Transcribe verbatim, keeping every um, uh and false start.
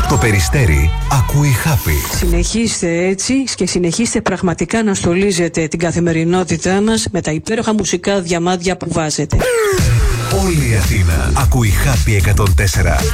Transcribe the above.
Το Περιστέρι ακούει Happy. Συνεχίστε έτσι και συνεχίστε πραγματικά να στολίζετε την καθημερινότητά μας με τα υπέροχα μουσικά διαμάντια που βάζετε. Όλη η Αθήνα ακούει Happy εκατόν τέσσερα.